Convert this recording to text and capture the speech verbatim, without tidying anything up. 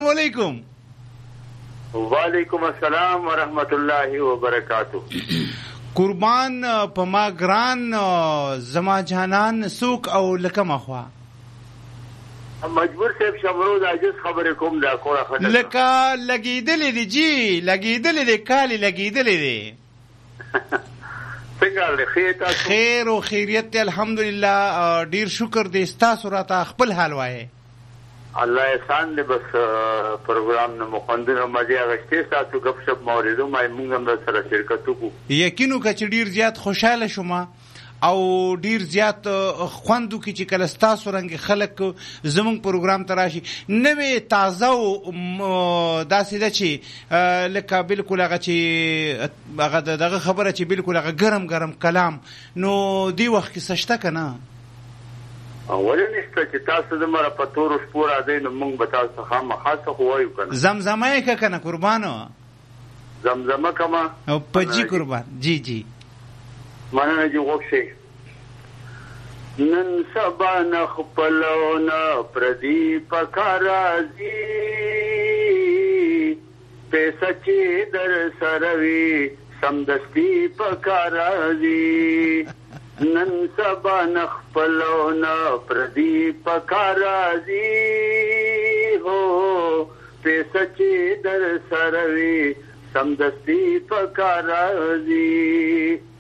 علیکم. وعلیکم السلام ورحمت الله وبرکاتہ. قربان په ما ګران زما جانان سوک او لکه مخوا مجبور صاحب شمرو د عجز خبرې کوم دا کوړه خدای لکه لګیدلې دي جی لګیدلې دي کالی لګیدلې دي. څنګه خیر تاسو؟ خیر او خیریت الحمدلله. ډیر شکر دې تاسو راته خپل حال وایي. الله احسان دې. بس پروګرام نه مخندنه مزه غشته تاسو غب شپ موریدو ما موږ هم سره شرکت وکړو. یقینو که چې ډیر زیات خوشاله شوم او ډیر زیات خوندو کې چې کله ستاسو رنګ خلک زمونږ پروګرام ته راشي نوې تازه او داسې ده چې لکه بالکل هغه چې هغه دغه خبره چې بالکل هغه ګرم ګرم کلام نو دی وخت کې سشته که نه؟ ولې نشته چې تاسو زموږ په تورو شپو راځئ نو موږ به تاسو خامخا څه خو وایو که نه. زمزمه یې که که نه قربانو؟ زمزمه کما په جي قربان. جی جی مننه جي غوښې. نن سبا نه خپلو نه پردي په کار راځي پیسه چې در سره وي سمدستي په کار راځي. نن سبا نه خپلو نه پردي په کار راځي هو پیسه چې در سره وي سمدستي په کار راځي.